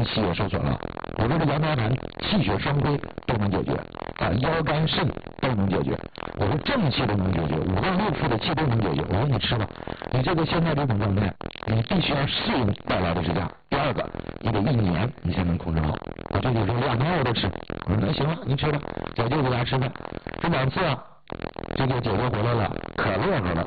肾气也受损了。我说这羊毛寒气血双亏都能解决啊，腰肝肾都能解决。我说正气都能解决，五脏六腑的气都能解决。我说你吃吧，你这个现在这种状态，你必须要适应外来的是这样。第二个，你得1年你才能控制好。我这就说2天我都吃，我说那行了，你吃吧，我就给大家吃饭，这2次啊，这个解决回来了，可乐呵了。